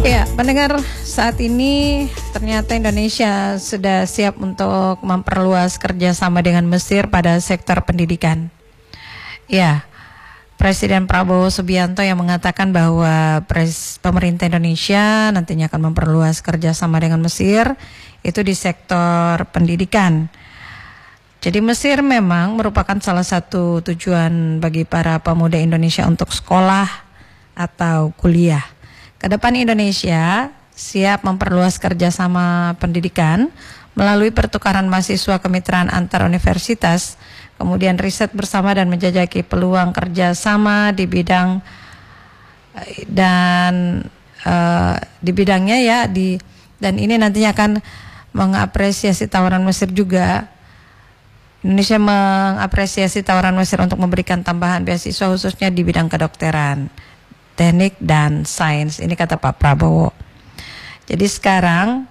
Ya, pendengar, saat ini ternyata Indonesia sudah siap untuk memperluas kerjasama dengan Mesir pada sektor pendidikan. Ya, Presiden Prabowo Subianto yang mengatakan bahwa pemerintah Indonesia nantinya akan memperluas kerjasama dengan Mesir itu di sektor pendidikan. Jadi Mesir memang merupakan salah satu tujuan bagi para pemuda Indonesia untuk sekolah atau kuliah. Kedepan Indonesia siap memperluas kerjasama pendidikan melalui pertukaran mahasiswa kemitraan antar universitas, kemudian riset bersama dan menjajaki peluang kerjasama di bidang dan di bidangnya ya dan ini nantinya akan mengapresiasi tawaran Mesir juga. Indonesia mengapresiasi tawaran Mesir untuk memberikan tambahan beasiswa khususnya di bidang kedokteran, teknik dan sains. Ini kata Pak Prabowo. Jadi sekarang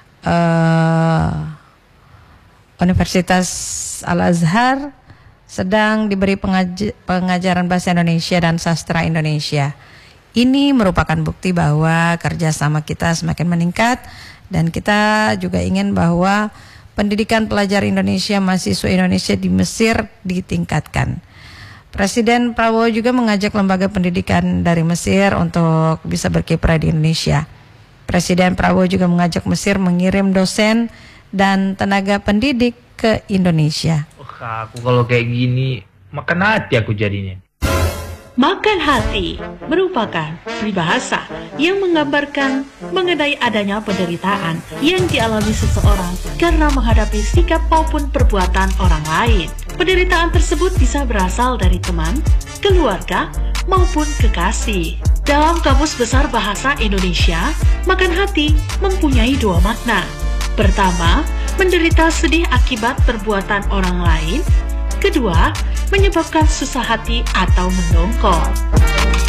Universitas Al-Azhar sedang diberi pengajaran bahasa Indonesia dan sastra Indonesia. Ini merupakan bukti bahwa kerjasama kita semakin meningkat dan kita juga ingin bahwa pendidikan pelajar Indonesia, mahasiswa Indonesia di Mesir ditingkatkan. Presiden Prabowo juga mengajak lembaga pendidikan dari Mesir untuk bisa berkiprah di Indonesia. Presiden Prabowo juga mengajak Mesir mengirim dosen dan tenaga pendidik ke Indonesia. Aku kalau kayak gini, makan hati aku jadinya. Makan hati merupakan peribahasa yang menggambarkan mengenai adanya penderitaan yang dialami seseorang karena menghadapi sikap maupun perbuatan orang lain. Penderitaan tersebut bisa berasal dari teman, keluarga, maupun kekasih. Dalam Kamus Besar Bahasa Indonesia, makan hati mempunyai dua makna. Pertama, menderita sedih akibat perbuatan orang lain. Kedua, menyebabkan susah hati atau mendongkol.